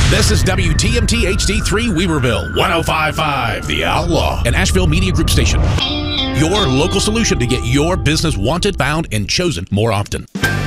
This is WTMT HD3 Weaverville, 105.5 The Outlaw, an Asheville Media Group station. Your local solution to get your business wanted, found, and chosen more often.